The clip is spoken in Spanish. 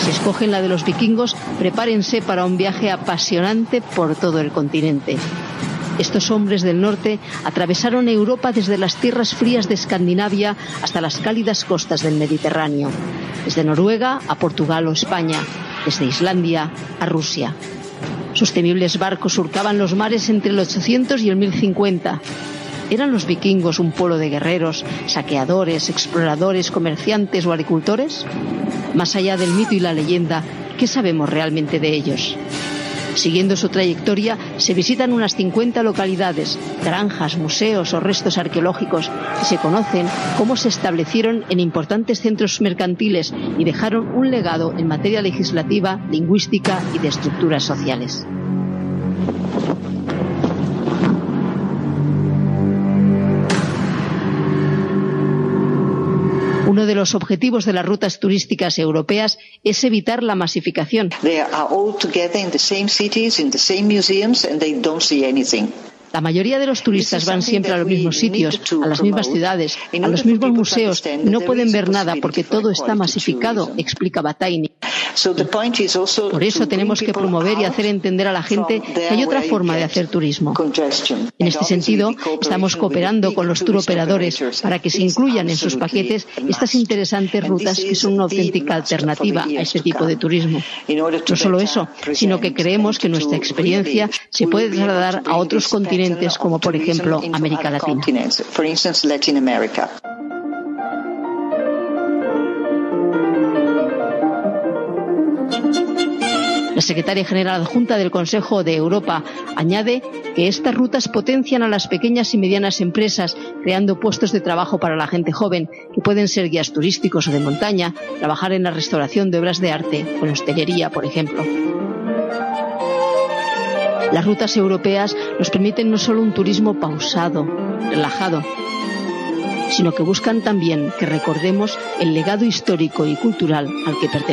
Si escogen la de los vikingos, prepárense para un viaje apasionante por todo el continente. Estos hombres del norte atravesaron Europa desde las tierras frías de Escandinavia hasta las cálidas costas del Mediterráneo, desde Noruega a Portugal o España, desde Islandia a Rusia. Sus temibles barcos surcaban los mares entre el 800 y el 1050. ¿Eran los vikingos un pueblo de guerreros, saqueadores, exploradores, comerciantes o agricultores? Más allá del mito y la leyenda, ¿qué sabemos realmente de ellos? Siguiendo su trayectoria, se visitan unas 50 localidades, granjas, museos o restos arqueológicos y se conocen cómo se establecieron en importantes centros mercantiles y dejaron un legado en materia legislativa, lingüística y de estructuras sociales. Uno de los objetivos de las rutas turísticas europeas es evitar la masificación. La mayoría de los turistas van siempre a los mismos sitios, a las mismas ciudades, a los mismos museos y no pueden ver nada porque todo está masificado, explica Bataini. Por eso tenemos que promover y hacer entender a la gente que hay otra forma de hacer turismo. En este sentido, estamos cooperando con los turoperadores para que se incluyan en sus paquetes estas interesantes rutas que son una auténtica alternativa a este tipo de turismo. No solo eso, sino que creemos que nuestra experiencia se puede trasladar a otros continentes como por ejemplo América Latina. La secretaria general adjunta del Consejo de Europa añade que estas rutas potencian a las pequeñas y medianas empresas, creando puestos de trabajo para la gente joven, que pueden ser guías turísticos o de montaña, trabajar en la restauración de obras de arte o en hostelería, por ejemplo. Las rutas europeas nos permiten no solo un turismo pausado, relajado, sino que buscan también que recordemos el legado histórico y cultural al que pertenecemos.